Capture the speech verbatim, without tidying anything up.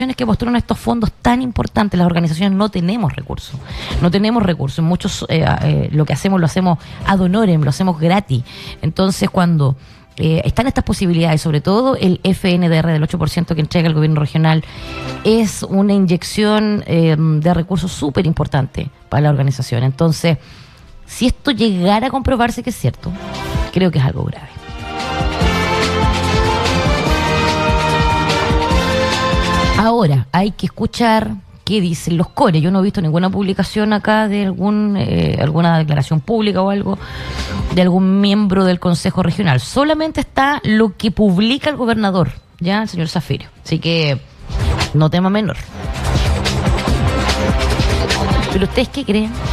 que postulan estos fondos tan importantes, las organizaciones no tenemos recursos, no tenemos recursos, muchos eh, eh, lo que hacemos lo hacemos ad honorem, lo hacemos gratis. Entonces cuando eh, están estas posibilidades, sobre todo el F N D R del ocho por ciento que entrega el gobierno regional, es una inyección eh, de recursos súper importante para la organización. Entonces, si esto llegara a comprobarse que es cierto, creo que es algo grave. Ahora, hay que escuchar qué dicen los core. Yo no he visto ninguna publicación acá de algún eh, alguna declaración pública o algo de algún miembro del Consejo Regional. Solamente está lo que publica el gobernador, ya, el señor Zafiro. Así que no tema menor. ¿Pero ustedes qué creen?